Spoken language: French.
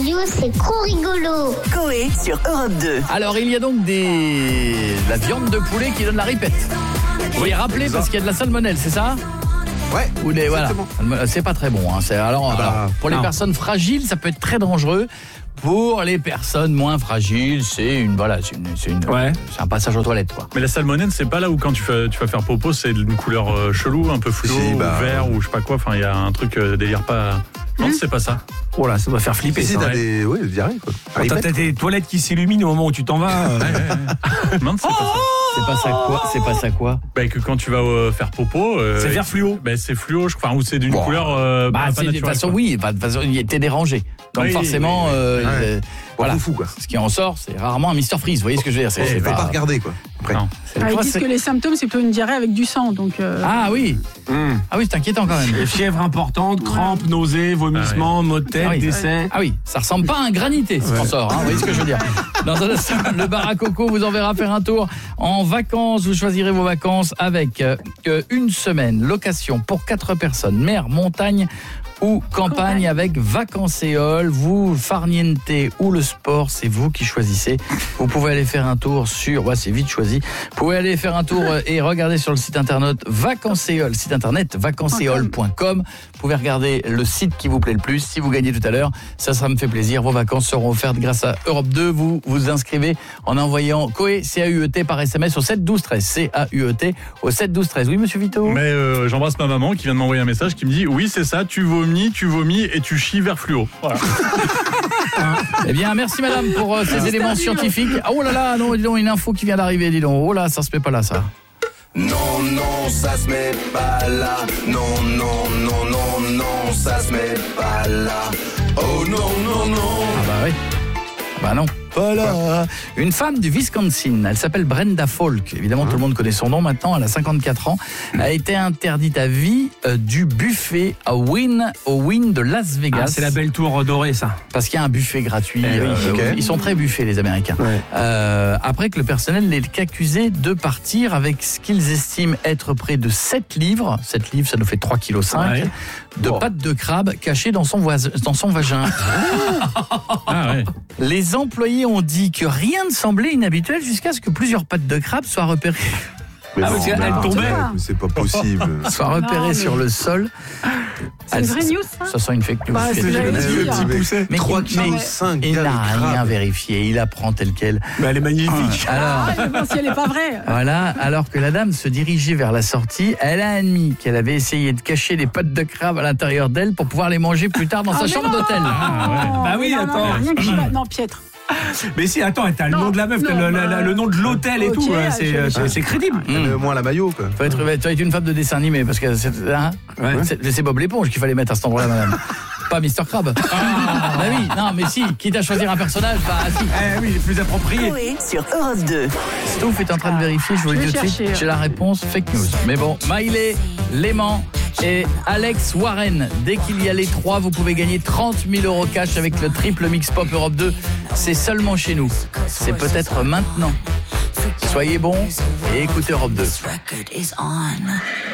radio, c'est trop rigolo. Coé sur Europe 2. Alors, il y a donc la viande de poulet qui donne la ripette. Vous y rappelez parce qu'il y a de la salmonelle, c'est ça ? Ouais, voilà. C'est pas très bon. Hein. Alors, pour les personnes fragiles, ça peut être très dangereux. Pour les personnes moins fragiles, c'est un passage aux toilettes, quoi. Mais la salmonelle, c'est pas là où quand tu vas faire popo, c'est d'une couleur chelou, un peu fluo, ou vert, ou je sais pas quoi. Enfin, il y a un truc délire pas. Non, c'est pas ça. Oh là, ça doit faire flipper. Si, ça, t'as des diarrhées, quoi. T'as tes toilettes qui s'illuminent au moment où tu t'en vas. Non, c'est pas ça. C'est pas ça quoi Bah, que quand tu vas faire popo, c'est vert fluo. Bah, c'est fluo, je crois, ou c'est d'une couleur pas naturelle. De toute façon, oui, de toute façon, il était dérangé. Donc forcément, voilà. Fou, quoi. Ce qui en sort, c'est rarement un Mr Freeze. Vous voyez ce que je veux dire ? Faut pas regarder, quoi. Après. Non. Ils disent que les symptômes, c'est plutôt une diarrhée avec du sang. Donc, Ah oui. Ah oui, c'est inquiétant quand même. Fièvre importante, crampes, nausées, vomissements, maux de tête, décès. Ah oui, ça ressemble pas à un granité, ce qu'on sort. Vous voyez ce que je veux dire ? Dans un instant, le bar à coco vous enverra faire un tour en vacances. Vous choisirez vos vacances avec une semaine, location pour 4 personnes, mer, montagne ou campagne avec Vacancéole. Vous, farniente ou le sport, c'est vous qui choisissez. Vous pouvez aller faire un tour sur... c'est vite choisi. Vous pouvez aller faire un tour et regarder sur le site internet Vacancéole, site internet vacancéole.com. Vous pouvez regarder le site qui vous plaît le plus. Si vous gagnez tout à l'heure, ça me fait plaisir. Vos vacances seront offertes grâce à Europe 2. Vous vous inscrivez en envoyant Coé, C-A-U-E-T par SMS au 7 12 13. C-A-U-E-T au 7 12 13. Oui, monsieur Vito ? Mais j'embrasse ma maman qui vient de m'envoyer un message qui me dit oui, c'est ça, tu vomis et tu chies vert fluo. Voilà. Eh bien, merci madame pour ces éléments scientifiques. Oh là là, non, dis donc, une info qui vient d'arriver, dis donc. Oh là, ça se met pas là, ça. Non, ça se met pas là. Non, ça se met pas là. Oh non. Ah bah oui. Bah non. Voilà. Une femme du Wisconsin, elle s'appelle Brenda Falk. Évidemment, tout le monde connaît son nom maintenant. Elle a 54 ans. Elle a été interdite à vie du buffet au Wynn de Las Vegas. C'est la belle tour dorée, ça. Parce qu'il y a un buffet gratuit. Ils sont très buffés, les Américains. Ouais. Après que le personnel l'ait accusé de partir avec ce qu'ils estiment être près de 7 livres. 7 livres, ça nous fait 3,5 kg. De pâtes de crabe cachées dans son vagin. Les employés ont dit que rien ne semblait inhabituel jusqu'à ce que plusieurs pattes de crabe soient repérées. Parce qu'elle tombait. C'est pas possible. Soient repérées sur le sol. C'est une vraie news, ça ? Ça sent une fake news. Mais 3,5 kg. Il n'a rien vérifié, il apprend tel quel. Mais elle est magnifique. Mais si elle n'est pas vraie. Voilà, alors que la dame se dirigeait vers la sortie, elle a admis qu'elle avait essayé de cacher les pattes de crabe à l'intérieur d'elle pour pouvoir les manger plus tard dans sa chambre d'hôtel. Bah oui, attends. Rien que non, piètre. Mais si, attends, t'as le nom de la meuf, t'as le nom de l'hôtel et tout. C'est crédible. Moins la maillot, quoi. Faut être une femme de dessin animé parce que c'est Bob l'éponge qu'il fallait mettre à cet endroit-là, madame. Pas Mr. Crab. Bah oui, non, mais si, quitte à choisir un personnage, si. Oui, il est plus approprié. Coé sur Europe 2. Stouff est en train de vérifier, je vous le dis tout de suite. J'ai la réponse, fake news. Mais bon, Miley, Léman et Alex Warren. Dès qu'il y a les 3, vous pouvez gagner 30 000 € cash avec le triple mix pop Europe 2. C'est seulement chez nous. C'est peut-être maintenant. Soyez bons et écoutez Europe 2.